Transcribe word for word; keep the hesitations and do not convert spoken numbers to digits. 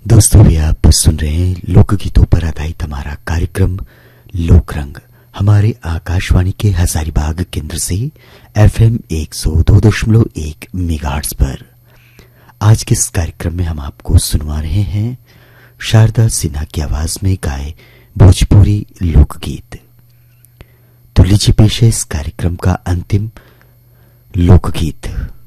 दोस्तों भी आप सुन रहे हैं लोकगीतों पर आधारित हमारा कार्यक्रम लोकरंग हमारे आकाशवाणी के हजारीबाग केंद्र से एफएम एक सौ दो दशमलव एक मेगाहर्ट्ज पर। आज के इस कार्यक्रम में हम आपको सुनवा रहे हैं शारदा सिन्हा की आवाज में गाए भोजपुरी लोकगीत। तो लीजिए पेश है इस कार्यक्रम का अंतिम लोकगीत।